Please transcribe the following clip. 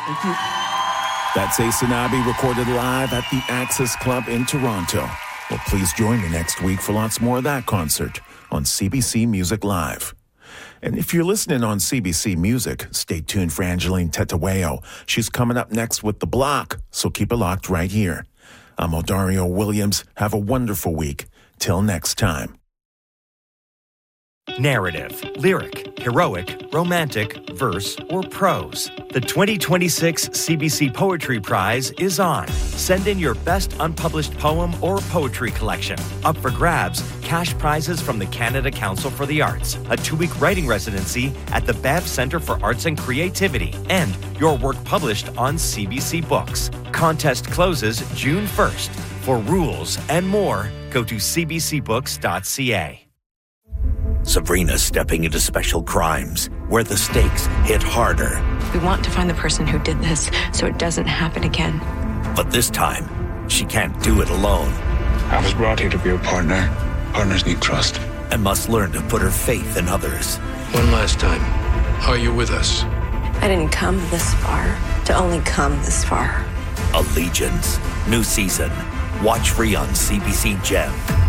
Thank you. That's Ace and Abby recorded live at the Access Club in Toronto. Well, please join me next week for lots more of that concert on CBC Music Live. And if you're listening on CBC Music, stay tuned for Angeline Tetawayo. She's coming up next with The Block, so keep it locked right here. I'm Odario Williams. Have a wonderful week. Till next time. Narrative, lyric, heroic, romantic, verse, or prose. The 2026 CBC Poetry Prize is on. Send in your best unpublished poem or poetry collection. Up for grabs, cash prizes from the Canada Council for the Arts, a 2-week writing residency at the Bev Centre for Arts and Creativity, and your work published on CBC Books. Contest closes June 1st. For rules and more, go to cbcbooks.ca. Sabrina's stepping into special crimes, where the stakes hit harder. We want to find the person who did this so it doesn't happen again. But this time, she can't do it alone. I was brought here to be a partner. Partners need trust. And must learn to put her faith in others. One last time, are you with us? I didn't come this far to only come this far. Allegiance. New season. Watch free on CBC Gem.